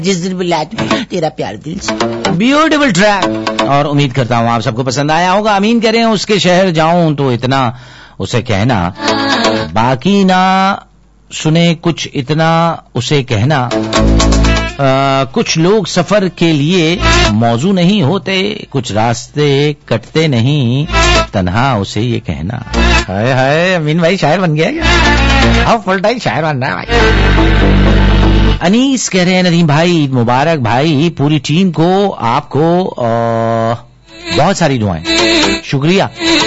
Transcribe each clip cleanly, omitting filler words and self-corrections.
जिस दिन बुलाया तेरा प्यार दिल से। ब्यूटीफुल ट्रैक, और उम्मीद करता हूँ आप सबको पसंद आया होगा। अमीन करें उसके शहर जाऊं तो इतना उसे कहना, बाकी ना सुने कुछ इतना उसे कहना। कुछ लोग सफर के लिए मौजू नहीं होते, कुछ रास्ते कटते नहीं, तन्हा उसे ये कहना। हाय हाय, अमीन भाई शायर बन गया क्या? अब फुल टाइम शायर बन रहा है भाई। अनीस कह रहे हैं नदीम भाई ईद मुबारक भाई, पूरी टीम को आपको बहुत सारी दुआएं, शुक्रिया।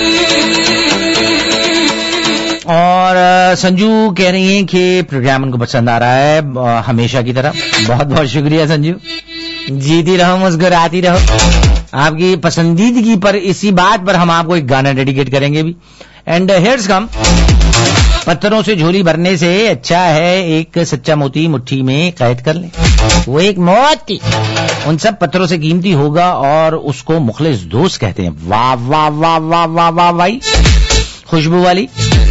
और संजू कह रही हैं कि प्रोग्राम उनको पसंद आ रहा है हमेशा की तरह। बहुत बहुत शुक्रिया संजू, जीती रहो मुस्कुराती रहो। आपकी पसंदीदगी पर, इसी बात पर हम आपको एक गाना डेडिकेट करेंगे भी। एंड हियर्स कम। पत्थरों से झोली भरने से अच्छा है एक सच्चा मोती मुट्ठी में कैद कर ले। वो एक मोती उन सब पत्थरों से कीमती होगा और उसको मुखलिस दोस्त कहते हैं। वाह वाह वाह वाह वाह वाह भाई, खुशबू वाली।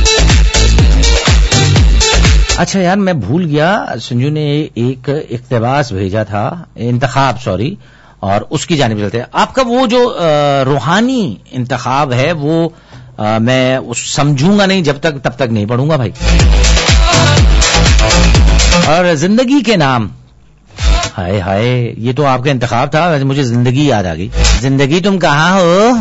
अच्छा यार, मैं भूल गया, संजू ने एक इक्तबास भेजा था, इंतखाब सॉरी, और उसकी जानिब चलते हैं। आपका वो जो रूहानी इंतखाब है वो मैं उस समझूंगा नहीं तब तक नहीं पढ़ूंगा भाई। और जिंदगी के नाम, हाय हाय, ये तो आपका इंतखाब था, मुझे जिंदगी याद आ गई। जिंदगी तुम कहाँ हो?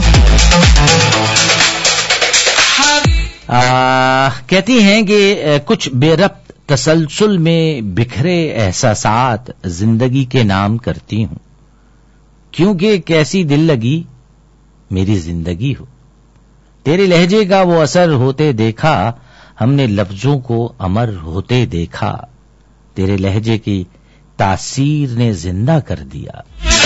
कहती हैं कि कुछ बेरब्त तसलसल में बिखरे एहसासात जिंदगी के नाम करती हूं, क्योंकि कैसी दिल लगी मेरी जिंदगी हो। तेरे लहजे का वो असर होते देखा, हमने लफ्जों को अमर होते देखा। तेरे लहजे की तासीर ने जिंदा कर दिया।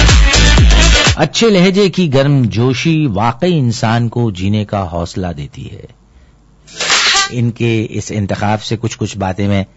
अच्छे लहजे की गर्म जोशी वाकई इंसान को जीने का हौसला देती है। इनके इस इंतखाब से कुछ बातें मैं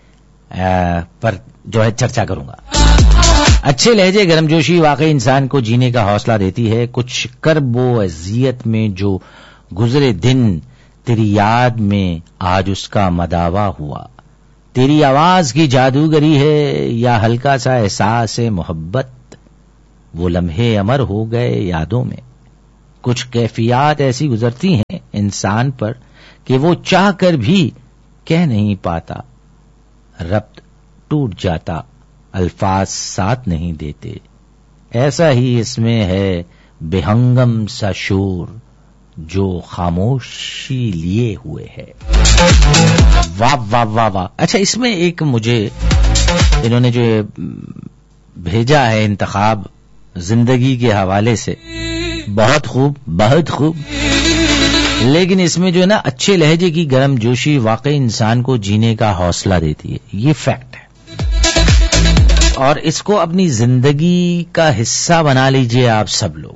पर जो है चर्चा करूंगा। अच्छे लहजे गर्मजोशी वाकई इंसान को जीने का हौसला देती है। कुछ कर्बो अज़ियत में जो गुजरे दिन, तेरी याद में आज उसका मदावा हुआ। तेरी आवाज की जादूगरी है या हल्का सा एहसास है मोहब्बत, वो लम्हे अमर हो गए यादों में। कुछ कैफियत ऐसी गुजरती हैं इंसान पर कि वो चाह कर भी कह नहीं पाता। रब्त टूट जाता, अल्फाज साथ नहीं देते। ऐसा ही इसमें है बेहंगम सा शोर जो खामोशी लिए हुए है। वाह वाह वाह वाह। अच्छा, इसमें एक मुझे इन्होंने जो भेजा है इंतखाब जिंदगी के हवाले से, बहुत खूब बहुत खूब। लेकिन इसमें जो है ना, अच्छे लहजे की गर्म जोशी वाकई इंसान को जीने का हौसला देती है, ये फैक्ट है। और इसको अपनी जिंदगी का हिस्सा बना लीजिए आप सब लोग।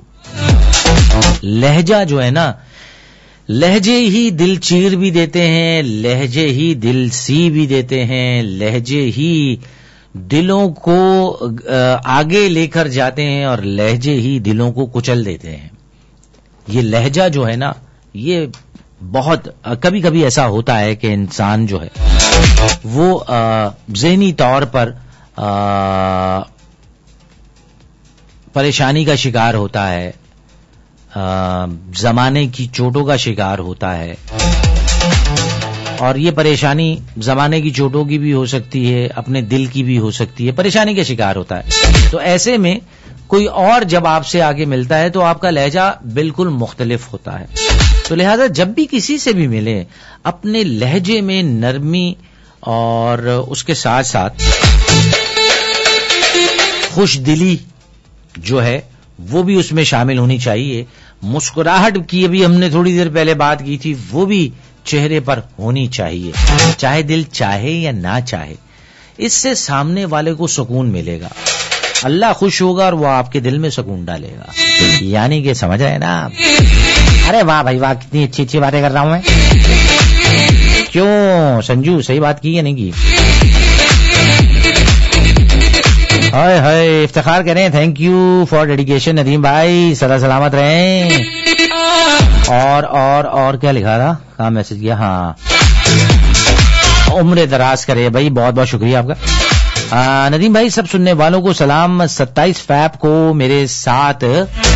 लहजा जो है ना, लहजे ही दिल चीर भी देते हैं, लहजे ही दिल सी भी देते हैं, लहजे ही दिलों को आगे लेकर जाते हैं और लहजे ही दिलों को कुचल देते हैं। ये लहजा जो है ना, ये बहुत कभी कभी ऐसा होता है कि इंसान जो है वो ज़हनी तौर पर परेशानी का शिकार होता है, जमाने की चोटों का शिकार होता है। और ये परेशानी जमाने की चोटों की भी हो सकती है, अपने दिल की भी हो सकती है, परेशानी का शिकार होता है। तो ऐसे में कोई और जब आपसे आगे मिलता है तो आपका लहजा बिल्कुल मुख्तलिफ होता है। तो लिहाजा जब भी किसी से भी मिले, अपने लहजे में नरमी और उसके साथ साथ खुश दिली जो है वो भी उसमें शामिल होनी चाहिए। मुस्कुराहट की अभी हमने थोड़ी देर पहले बात की थी, वो भी चेहरे पर होनी चाहिए, चाहे दिल चाहे या ना चाहे। इससे सामने वाले को सुकून मिलेगा, अल्लाह खुश होगा और वो आपके दिल में सुकून डालेगा। यानी कि समझ रहे हैं ना आप? अरे वाह भाई वाह, कितनी अच्छी अच्छी बातें कर रहा हूं मैं। क्यों संजू, सही बात की या नहीं की? हाय हाय, इफ्तिखार करें, thank you for dedication Nadeem भाई, सदा सलामत रहें। और क्या लिखा था, कहाँ मैसेज किया? हाँ, उम्र दराज करे भाई, बहुत बहुत शुक्रिया आपका। ندیم بھائی سب سننے والوں کو سلام. 27 فیب کو میرے ساتھ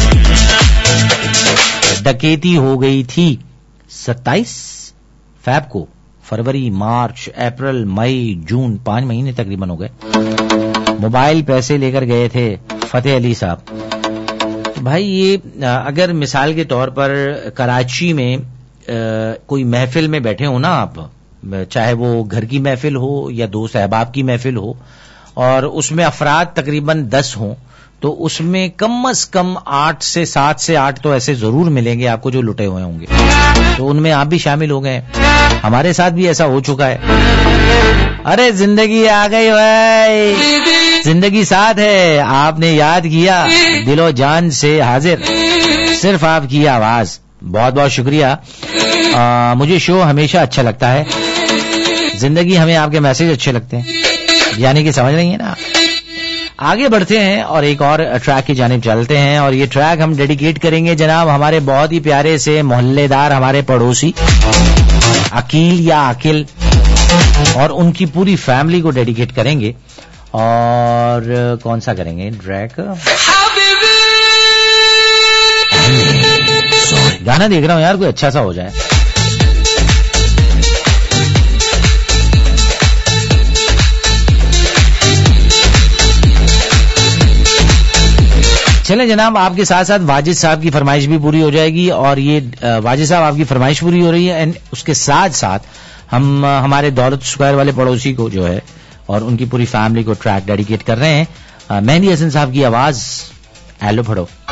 ڈکیتی ہو گئی تھی. 27 فیب کو فروری، مارچ، اپریل، مئی، جون 5 مہینے تقریباً ہو گئے. موبائل پیسے لے کر گئے تھے. فتح علی صاحب. بھائی یہ اگر مثال کے طور پر کراچی میں کوئی محفل میں بیٹھے ہو نا آپ، چاہے وہ گھر کی محفل ہو یا دوست احباب کی محفل ہو، اور اس میں افراد تقریباً 10 ہوں، تو اس میں کم از کم 7 سے 8 تو ایسے ضرور ملیں گے آپ کو جو لٹے ہوئے ہوں گے. تو ان میں آپ بھی شامل ہو گئے. ہمارے ساتھ بھی ایسا ہو چکا ہے. ارے زندگی آ گئی بھائی، زندگی ساتھ ہے. آپ نے یاد کیا، دل و جان سے حاضر، صرف آپ کی آواز. بہت بہت شکریہ. مجھے شو ہمیشہ اچھا لگتا ہے. زندگی ہمیں آپ کے میسج اچھے لگتے ہیں، یعنی کہ سمجھ رہی ہیں نا. آگے بڑھتے ہیں اور ایک اور ٹریک کی جانب چلتے ہیں، اور یہ ٹریک ہم ڈیڈیکیٹ کریں گے جناب ہمارے بہت ہی پیارے سے محلے دار، ہمارے پڑوسی عقیل یا عقل، اور ان کی پوری فیملی کو ڈیڈیکیٹ کریں گے. اور کون سا کریں گے ٹریک؟ گانا دیکھ رہا ہوں یار، کوئی اچھا سا ہو جائے. چلیں جناب، آپ کے ساتھ ساتھ واجد صاحب کی فرمائش بھی پوری ہو جائے گی، اور یہ واجد صاحب آپ کی فرمائش پوری ہو رہی ہے، اس کے ساتھ ساتھ ہم ہمارے دولت اسکوائر والے پڑوسی کو جو ہے اور ان کی پوری فیملی کو ٹریک ڈیڈیکیٹ کر رہے ہیں. مہندی حسن صاحب کی آواز. ایلو پڑھو.